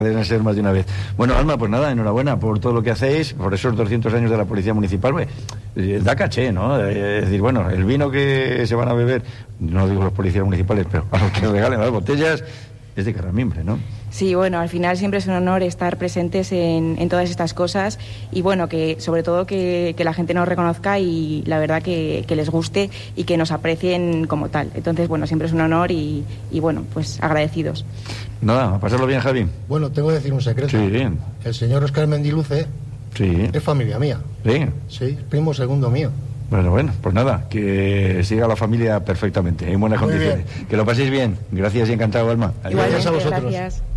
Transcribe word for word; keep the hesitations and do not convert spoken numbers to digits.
Deben ser más de una vez. Bueno, Alma, pues nada, enhorabuena por todo lo que hacéis, por esos doscientos años de la Policía Municipal. Eh, da caché, ¿no? Eh, es decir, bueno, el vino que se van a beber, no digo los policías municipales, pero a los que regalen las botellas, es de Carramimbre, ¿no? Sí, bueno, al final siempre es un honor estar presentes en, en todas estas cosas y bueno, que sobre todo que, que la gente nos reconozca y la verdad que, que les guste y que nos aprecien como tal. Entonces, bueno, siempre es un honor y, y bueno, pues agradecidos. Nada, a pasarlo bien, Javi. Bueno, tengo que decir un secreto. Sí, bien. El señor Óscar Mendiluce sí. es familia mía. Sí. Sí, primo segundo mío. Bueno, bueno, pues nada, que siga la familia perfectamente, en buenas Muy condiciones. bien. Que lo paséis bien. Gracias y encantado, Alma. Igualmente, Gracias a vosotros. gracias.